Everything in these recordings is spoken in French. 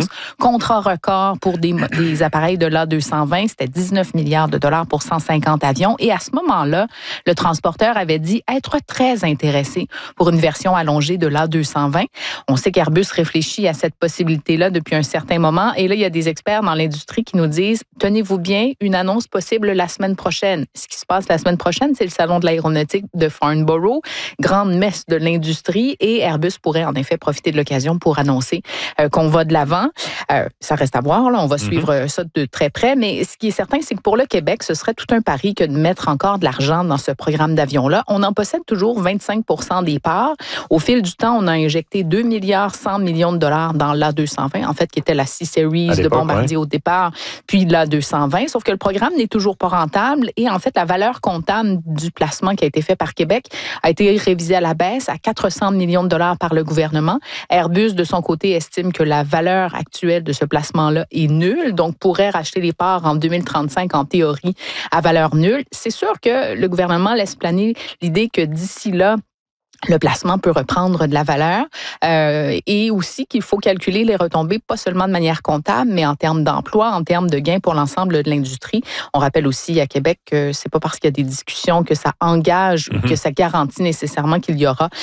France. Contrat record pour des appareils de l'A220, c'était 19 milliards de dollars pour 150 avions. Et à ce moment-là, le transporteur avait dit être très intéressé pour une version allongée de l'A220. On sait qu'Airbus réfléchit à cette possibilité-là depuis un certain moment. Et là, il y a des experts dans l'industrie qui nous disent, tenez-vous bien, une annonce possible la semaine prochaine. Ce qui se passe la semaine prochaine, c'est le salon de l'aéronautique de Farnborough, grande messe de l'industrie, et Airbus pourrait en effet profiter de l'occasion pour annoncer qu'on va de l'avant. Ça reste à voir, là, on va suivre ça de très près, mais ce qui est certain, c'est que pour le Québec, ce serait tout un pari que de mettre encore de l'argent dans ce programme d'avion-là. On en possède toujours 25 % des parts. Au fil du temps, on a injecté 2 milliards 100 millions de dollars dans l'A220, en fait, qui était la C-Series de Bombardier au départ, puis l'A220, sauf que le programme n'est toujours pas rentable et en fait, la valeur comptable du placement qui a été fait par Québec a été révisée à la baisse à 400 millions de dollars par le gouvernement. Airbus, de son côté, estime que la valeur actuelle de ce placement-là est nulle, donc pourrait racheter les parts en 2035, en théorie, à valeur nulle. C'est sûr que le gouvernement laisse planer l'idée que d'ici là, le placement peut reprendre de la valeur et aussi qu'il faut calculer les retombées pas seulement de manière comptable, mais en termes d'emploi, en termes de gains pour l'ensemble de l'industrie. On rappelle aussi à Québec que c'est pas parce qu'il y a des discussions que ça engage ou que ça garantit nécessairement qu'il y aura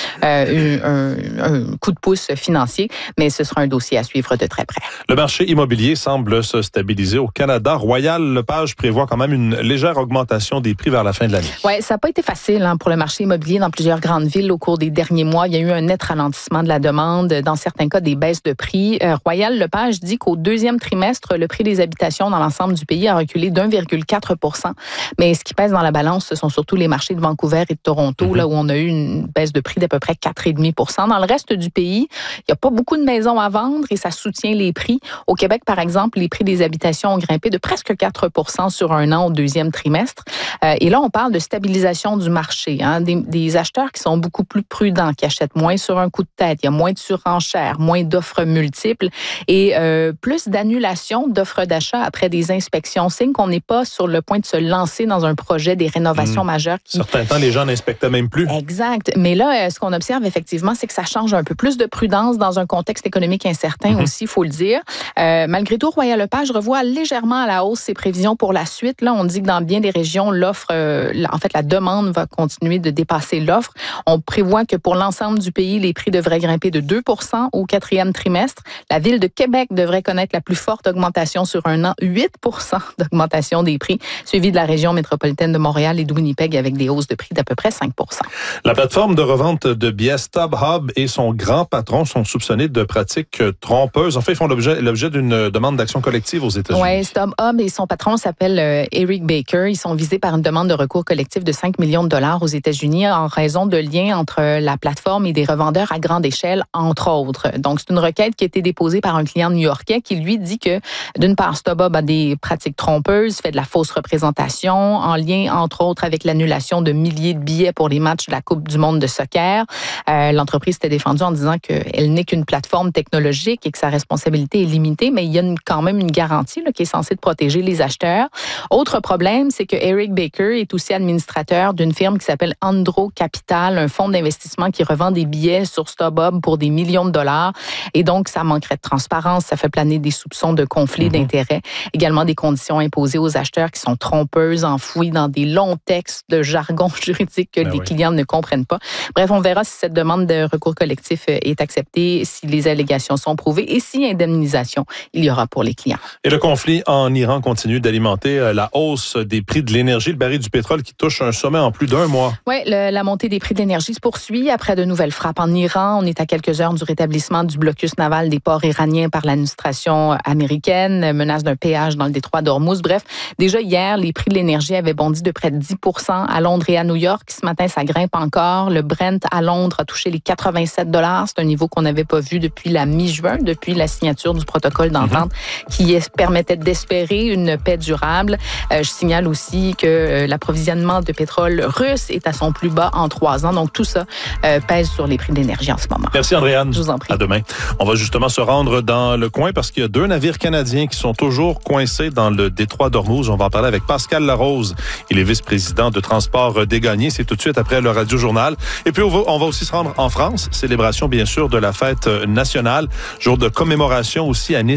un coup de pouce financier, mais ce sera un dossier à suivre de très près. Le marché immobilier semble se stabiliser au Canada. Royal Lepage prévoit quand même une légère augmentation des prix vers la fin de l'année. Oui, ça n'a pas été facile pour le marché immobilier dans plusieurs grandes villes au cours des derniers mois. Il y a eu un net ralentissement de la demande, dans certains cas des baisses de prix. Royal Lepage dit qu'au deuxième trimestre, le prix des habitations dans l'ensemble du pays a reculé d'1,4 %. Mais ce qui pèse dans la balance, ce sont surtout les marchés de Vancouver et de Toronto, là où on a eu une baisse de prix d'à peu près 4,5 %. Dans le reste du pays, il n'y a pas beaucoup de maisons à vendre et ça soutient les prix. Au Québec, par exemple, les prix des habitations ont grimpé de presque 4 % sur un an au deuxième trimestre. Et là, on parle de stabilisation du marché. Des acheteurs qui sont beaucoup plus prudents, qui achètent moins sur un coup de tête. Il y a moins de surenchères, moins d'offres multiples et plus d'annulation d'offres d'achat après des inspections. Signe qu'on n'est pas sur le point de se lancer dans un projet des rénovations majeures. Certains temps, les gens n'inspectaient même plus. Exact. Mais là, ce qu'on observe effectivement, c'est que ça change un peu plus de prudence dans un contexte économique incertain aussi, il faut le dire. Malgré tout, Royal Lepage revoit légèrement à la hausse ses prévisions pour la suite. Là, on dit que dans bien des régions, l'offre, en fait, la demande va continuer de dépasser l'offre. On prévoit que pour l'ensemble du pays, les prix devraient grimper de 2 % au quatrième trimestre. La ville de Québec devrait connaître la plus forte augmentation sur un an, 8 % d'augmentation des prix, suivi de la région métropolitaine de Montréal et de Winnipeg avec des hausses de prix d'à peu près 5 %. La plateforme de revente de billets StubHub et son grand patron sont soupçonnés de pratiques trompeuses. En fait, ils font l'objet d'une demande d'action collective aux États-Unis. Oui, StubHub et son patron s'appelle Eric Baker. Ils sont visés par une demande de recours collectif de 5 millions de dollars aux États-Unis en raison de liens entre la plateforme et des revendeurs à grande échelle, entre autres. Donc, c'est une requête qui a été déposée par un client new-yorkais qui, lui, dit que, d'une part, StubHub a des pratiques trompeuses, fait de la fausse représentation, en lien, entre autres, avec l'annulation de milliers de billets pour les matchs de la Coupe du monde de soccer. L'entreprise s'était défendue en disant qu'elle n'est qu'une plateforme technologique et que sa responsabilité est limitée, mais il y a quand même une garantie qui est censée de protéger les acheteurs. Autre problème, c'est que Eric Baker est aussi administrateur d'une firme qui s'appelle Andro Capital, un fonds d'investissement qui revend des billets sur StubHub pour des millions de dollars. Et donc, ça manquerait de transparence, ça fait planer des soupçons de conflit d'intérêts. Également, des conditions imposées aux acheteurs qui sont trompeuses, enfouies dans des longs textes de jargon juridique que les clients ne comprennent pas. Bref, on verra si cette demande de recours collectif est acceptée, si les allégations sont prouvées et si indemnisation il y aura pour les clients. Et le conflit en Iran continue d'alimenter la hausse des prix de l'énergie. Le baril du pétrole qui touche un sommet en plus d'un mois. Oui, la montée des prix de l'énergie se poursuit après de nouvelles frappes en Iran. On est à quelques heures du rétablissement du blocus naval des ports iraniens par l'administration américaine, menace d'un péage dans le détroit d'Ormuz. Bref, déjà hier, les prix de l'énergie avaient bondi de près de 10 % à Londres et à New York. Ce matin, ça grimpe encore. Le Brent à Londres a touché les 87 $. C'est un niveau qu'on n'avait pas vu depuis la mi-juin, depuis la signature du protocole d'entente qui permettait d'espérer une paix durable. Je signale aussi que l'approvisionnement de pétrole russe est à son plus bas en 3 ans. Donc, tout ça pèse sur les prix de l'énergie en ce moment. Merci, Andréane. Je vous en prie. À demain. On va justement se rendre dans le coin parce qu'il y a 2 navires canadiens qui sont toujours coincés dans le détroit d'Ormuz. On va en parler avec Pascal Larose. Il est vice-président de Transport des Gagnés. C'est tout de suite après le Radio-Journal. Et puis, on va aussi se rendre en France. Célébration, bien sûr, de la fête nationale. Jour de commémoration aussi à Nice.